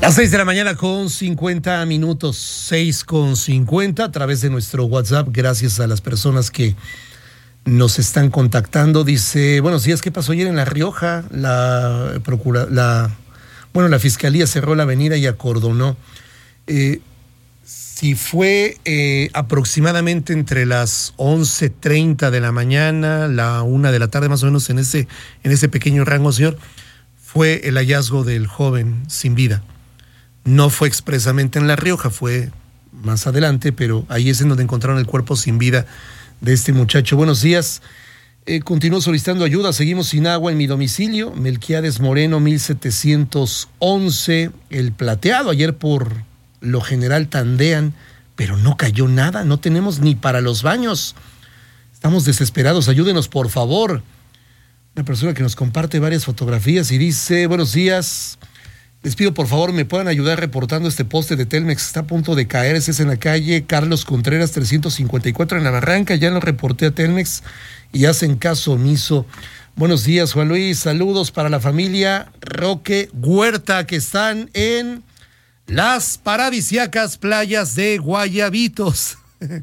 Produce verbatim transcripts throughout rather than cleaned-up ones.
Las seis de la mañana con cincuenta minutos, seis con cincuenta a través de nuestro WhatsApp. Gracias a las personas que nos están contactando. Dice, buenos días, ¿qué pasó ayer en La Rioja? La procura, la, bueno, la fiscalía cerró la avenida y acordonó. Eh, si fue eh, aproximadamente entre las once treinta de la mañana, la una de la tarde, más o menos en ese, en ese pequeño rango, señor, fue el hallazgo del joven sin vida. No fue expresamente en La Rioja, fue más adelante, pero ahí es en donde encontraron el cuerpo sin vida de este muchacho. Buenos días. Eh, continúo solicitando ayuda. Seguimos sin agua en mi domicilio. Melquiades Moreno, mil setecientos once. El Plateado. Ayer por lo general tandean, pero no cayó nada. No tenemos ni para los baños. Estamos desesperados. Ayúdenos, por favor. Una persona que nos comparte varias fotografías y dice, buenos días. Les pido por favor me puedan ayudar reportando este poste de Telmex, está a punto de caer, ese es en la calle Carlos Contreras trescientos cincuenta y cuatro en La Barranca, ya lo reporté a Telmex y hacen caso omiso. Buenos días, Juan Luis, saludos para la familia Roque Huerta que están en las paradisíacas playas de Guayabitos.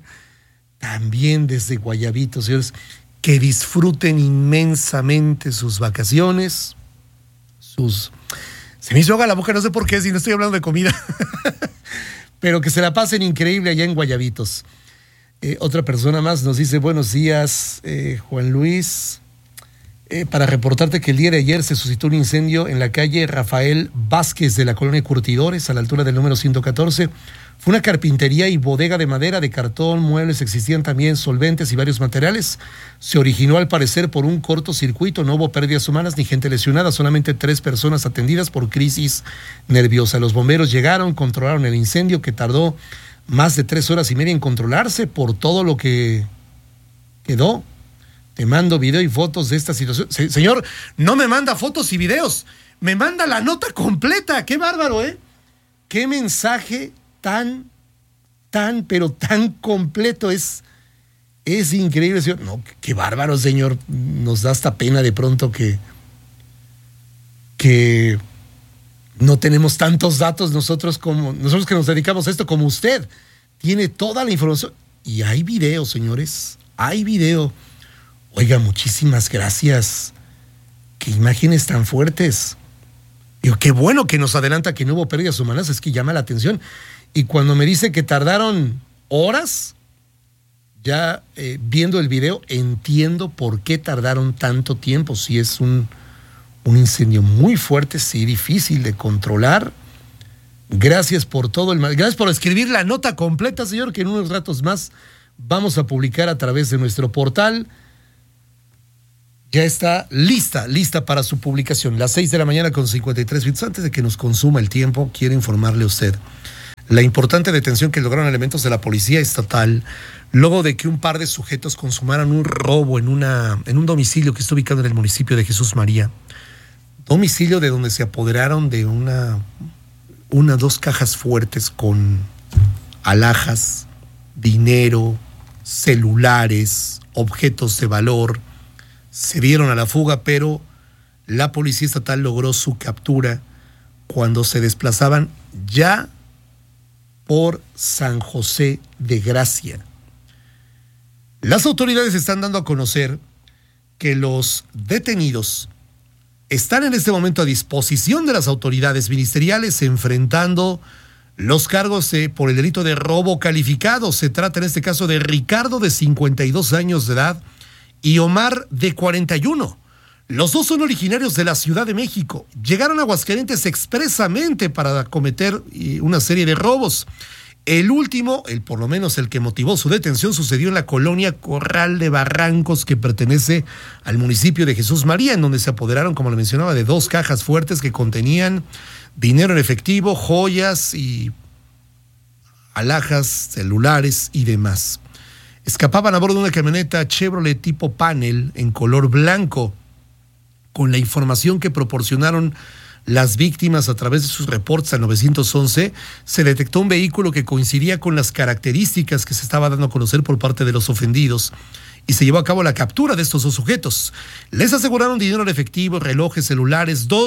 También desde Guayabitos, señores, que disfruten inmensamente sus vacaciones, sus... Se me hizo agua la boca, no sé por qué, si no estoy hablando de comida. Pero que se la pasen increíble allá en Guayabitos. Eh, otra persona más nos dice, buenos días, eh, Juan Luis. Eh, para reportarte que el día de ayer se suscitó un incendio en la calle Rafael Vázquez de la colonia Curtidores, a la altura del número ciento catorce. Fue una carpintería y bodega de madera, de cartón, muebles, existían también solventes y varios materiales. Se originó al parecer por un cortocircuito, no hubo pérdidas humanas ni gente lesionada, solamente tres personas atendidas por crisis nerviosa. Los bomberos llegaron, controlaron el incendio que tardó más de tres horas y media en controlarse por todo lo que quedó. Te mando video y fotos de esta situación. Se- señor, no me manda fotos y videos, me manda la nota completa. ¡Qué bárbaro, eh! ¡Qué mensaje tan, tan, pero tan completo! Es, es increíble, señor. No, qué bárbaro, señor. Nos da hasta pena de pronto que, que no tenemos tantos datos nosotros como, nosotros que nos dedicamos a esto como usted. Tiene toda la información. Y hay video, señores. Hay video. Oiga, muchísimas gracias. Qué imágenes tan fuertes. Digo, qué bueno que nos adelanta que no hubo pérdidas humanas, es que llama la atención. Y cuando me dice que tardaron horas, ya eh, viendo el video, entiendo por qué tardaron tanto tiempo. Si es un, un incendio muy fuerte, sí, difícil de controlar. Gracias por todo el... Gracias por escribir la nota completa, señor, que en unos ratos más vamos a publicar a través de nuestro portal. Ya está lista, lista para su publicación. Las seis de la mañana con cincuenta y tres minutos. Antes de que nos consuma el tiempo, quiero informarle a usted la importante detención que lograron elementos de la policía estatal luego de que un par de sujetos consumaran un robo en, una, en un domicilio que está ubicado en el municipio de Jesús María. Domicilio de donde se apoderaron de una, una dos cajas fuertes con alhajas, dinero, celulares, objetos de valor. Se dieron a la fuga, pero la policía estatal logró su captura cuando se desplazaban ya por San José de Gracia. Las autoridades están dando a conocer que los detenidos están en este momento a disposición de las autoridades ministeriales enfrentando los cargos de, por el delito de robo calificado. Se trata en este caso de Ricardo, de cincuenta y dos años de edad, y Omar, de cuarenta y uno. Los dos son originarios de la Ciudad de México. Llegaron a Aguascalientes expresamente para cometer una serie de robos. El último, el por lo menos el que motivó su detención, sucedió en la colonia Corral de Barrancos, que pertenece al municipio de Jesús María, en donde se apoderaron, como le mencionaba, de dos cajas fuertes que contenían dinero en efectivo, joyas y alhajas, celulares y demás. Escapaban a bordo de una camioneta Chevrolet tipo panel en color blanco. Con la información que proporcionaron las víctimas a través de sus reportes al nueve once, se detectó un vehículo que coincidía con las características que se estaba dando a conocer por parte de los ofendidos y se llevó a cabo la captura de estos dos sujetos. Les aseguraron dinero en efectivo, relojes, celulares, dos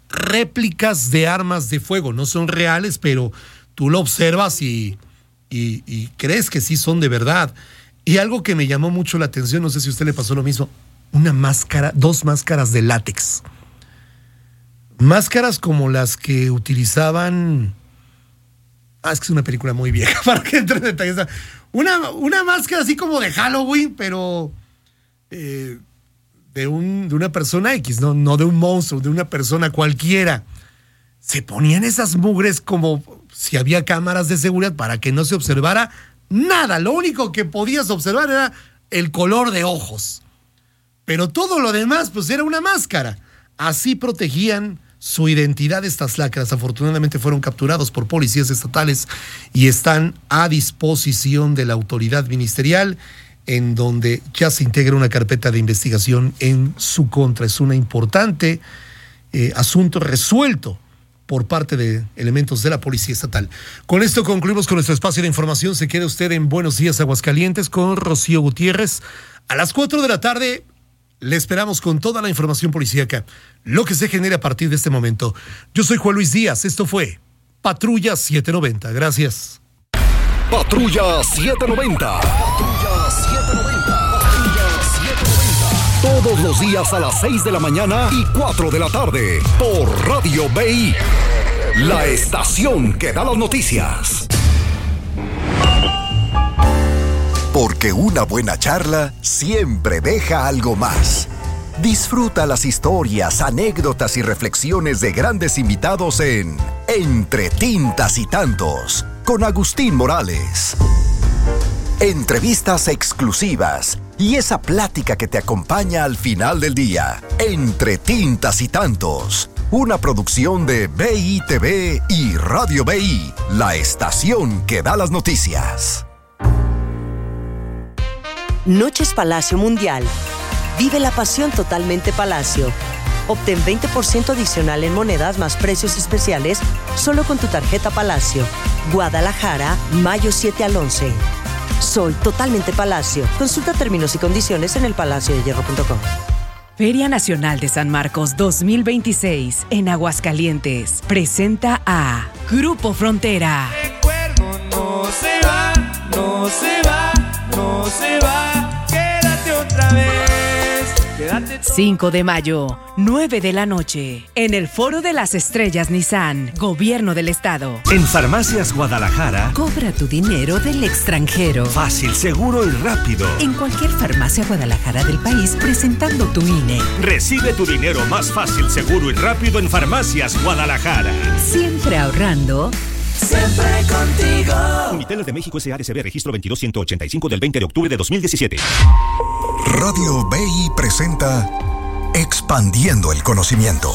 réplicas de armas de fuego. No son reales, pero tú lo observas y, y, y crees que sí son de verdad. Y algo que me llamó mucho la atención, no sé si a usted le pasó lo mismo, una máscara, dos máscaras de látex. Máscaras como las que utilizaban... Ah, es que es una película muy vieja para que entre en detalles. Una, una máscara así como de Halloween, pero eh, de, un, de una persona X, no, no de un monstruo, de una persona cualquiera. Se ponían esas mugres como si había cámaras de seguridad para que no se observara nada. Lo único que podías observar era el color de ojos. Pero todo lo demás, pues era una máscara. Así protegían su identidad estas lacras. Afortunadamente fueron capturados por policías estatales y están a disposición de la autoridad ministerial, en donde ya se integra una carpeta de investigación en su contra. Es un importante eh, asunto resuelto por parte de elementos de la Policía Estatal. Con esto concluimos con nuestro espacio de información. Se queda usted en Buenos Días Aguascalientes con Rocío Gutiérrez. A las cuatro de la tarde le esperamos con toda la información policíaca, lo que se genere a partir de este momento. Yo soy Juan Luis Díaz. Esto fue Patrulla setecientos noventa. Gracias. Patrulla setecientos noventa. Patrulla setecientos noventa. Patrulla setecientos noventa. Todos los días a las seis de la mañana y cuatro de la tarde por Radio B I, la estación que da las noticias. Porque una buena charla siempre deja algo más. Disfruta las historias, anécdotas y reflexiones de grandes invitados en Entre Tintas y Tantos, con Agustín Morales. Entrevistas exclusivas y esa plática que te acompaña al final del día. Entre Tintas y Tantos, una producción de B I T V y Radio B I, la estación que da las noticias. Noches Palacio Mundial. Vive la pasión totalmente Palacio. Obtén veinte por ciento adicional en monedas más precios especiales solo con tu tarjeta Palacio. Guadalajara, mayo siete al once. Soy totalmente Palacio. Consulta términos y condiciones en el palacio de hierro punto com. Feria Nacional de San Marcos dos mil veintiséis en Aguascalientes presenta a Grupo Frontera. Recuerdo no se va, no se va, no se va, quédate otra vez. Quédate. cinco de mayo, nueve de la noche, en el Foro de las Estrellas Nissan, Gobierno del Estado. En Farmacias Guadalajara, Cobra tu dinero del extranjero. fácil, seguro y rápido. En cualquier farmacia Guadalajara del país presentando tu I N E. Recibe tu dinero más fácil, seguro y rápido en Farmacias Guadalajara. Siempre ahorrando. Siempre contigo. Uniteles de México S A D C B, registro veintidós ciento ochenta y cinco del veinte de octubre de dos mil diecisiete. Radio B I presenta Expandiendo el Conocimiento.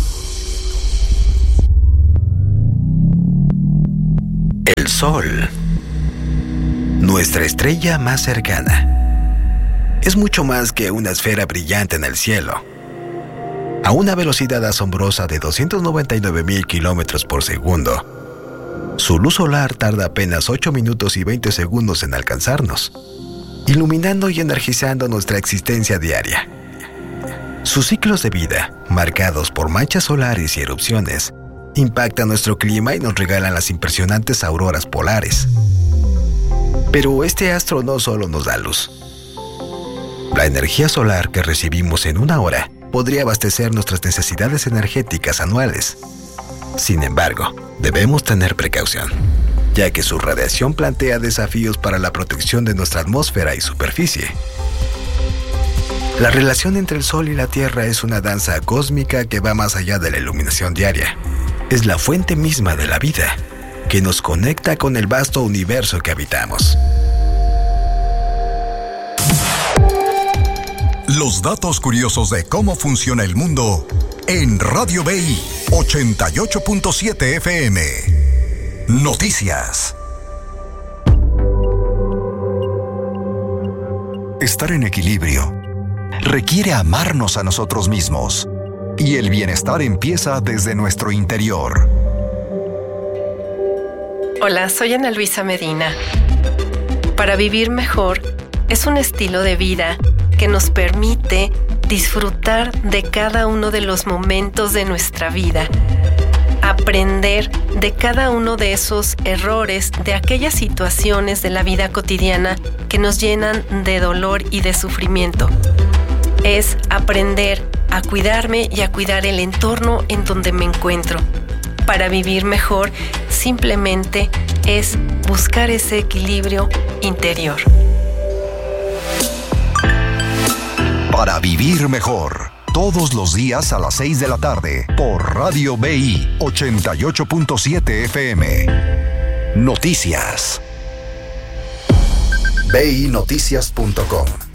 El Sol, nuestra estrella más cercana, es mucho más que una esfera brillante en el cielo. A una velocidad asombrosa de doscientos noventa y nueve mil kilómetros por segundo, su luz solar tarda apenas ocho minutos y veinte segundos en alcanzarnos, iluminando y energizando nuestra existencia diaria. Sus ciclos de vida, marcados por manchas solares y erupciones, impactan nuestro clima y nos regalan las impresionantes auroras polares. Pero este astro no solo nos da luz. La energía solar que recibimos en una hora podría abastecer nuestras necesidades energéticas anuales. Sin embargo, debemos tener precaución, ya que su radiación plantea desafíos para la protección de nuestra atmósfera y superficie. La relación entre el Sol y la Tierra es una danza cósmica que va más allá de la iluminación diaria. Es la fuente misma de la vida, que nos conecta con el vasto universo que habitamos. Los datos curiosos de cómo funciona el mundo en Radio B I ochenta y ocho punto siete F M. Noticias. Estar en equilibrio requiere amarnos a nosotros mismos, y el bienestar empieza desde nuestro interior. Hola, soy Ana Luisa Medina. Para vivir mejor es un estilo de vida que nos permite disfrutar de cada uno de los momentos de nuestra vida, aprender de cada uno de esos errores, de aquellas situaciones de la vida cotidiana que nos llenan de dolor y de sufrimiento. Es aprender a cuidarme y a cuidar el entorno en donde me encuentro. Para vivir mejor, simplemente es buscar ese equilibrio interior. Para vivir mejor, todos los días a las seis de la tarde, por Radio B I ochenta y ocho punto siete F M. Noticias. B I noticias punto com